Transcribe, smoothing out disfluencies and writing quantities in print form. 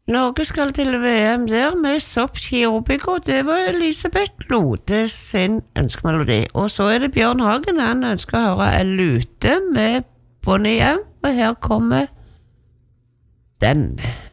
Norge skal til VM der med soppski og Obigo. Det var Elisabeth Lode sin ønskemelodi. Og så det Bjørn Hagen, han ønsker å høre En lute med Bonnie M. Og her kommer den.